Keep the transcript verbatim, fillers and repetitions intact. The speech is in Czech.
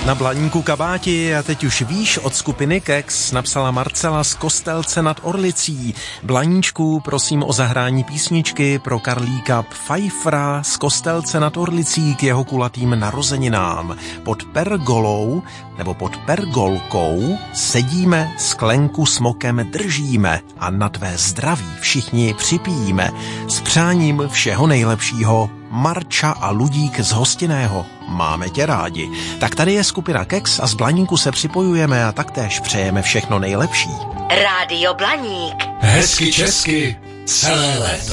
Na Blaníku kabáti a teď už víš od skupiny Kex, napsala Marcela z Kostelce nad Orlicí. Blaníčku, prosím o zahrání písničky pro Karlíka Pfeiffera z Kostelce nad Orlicí k jeho kulatým narozeninám. Pod pergolou nebo pod pergolkou sedíme, sklenku smokem držíme a na tvé zdraví všichni připijíme. S přáním všeho nejlepšího, Marča a Ludík z Hostinného. Máme tě rádi. Tak tady je skupina Kex a z Blaníku se připojujeme a taktéž přejeme všechno nejlepší. Rádio Blaník. Hezky česky celé léto.